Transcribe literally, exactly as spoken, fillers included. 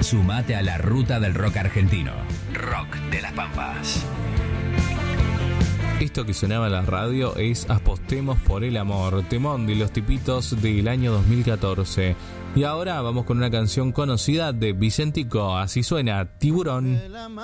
Sumate a la ruta del rock argentino. Rock de las Pampas. Esto que sonaba en la radio es Apostemos por el Amor, temón de Los Tipitos del año dos mil catorce. Y ahora vamos con una canción conocida de Vicentico, así suena, Tiburón.